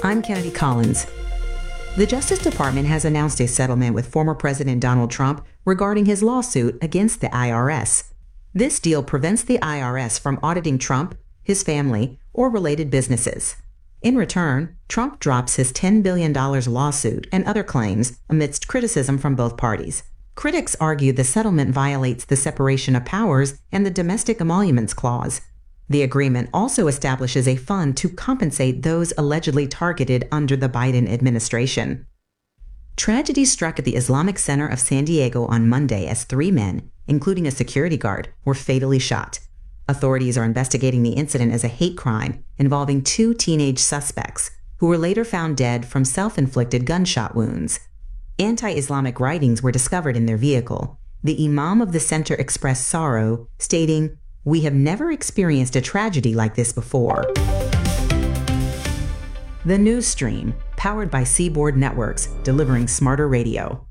I'm Kennedy Collins. The Justice Department has announced a settlement with former President Donald Trump regarding his lawsuit against the IRS. This deal prevents the IRS from auditing Trump, his family, or related businesses. In return, Trump drops his $10 billion lawsuit and other claims amidst criticism from both parties. Critics argue the settlement violates the separation of powers and the Domestic Emoluments Clause. The agreement also establishes a fund to compensate those allegedly targeted under the Biden administration. Tragedy struck at the Islamic Center of San Diego on Monday as 3 men, including a security guard, were fatally shot. Authorities are investigating the incident as a hate crime involving 2 teenage suspects, who were later found dead from self-inflicted gunshot wounds. Anti-Islamic writings were discovered in their vehicle. The imam of the center expressed sorrow, stating, "We have never experienced a tragedy like this before." The News Stream, powered by Seaboard Networks, delivering smarter radio.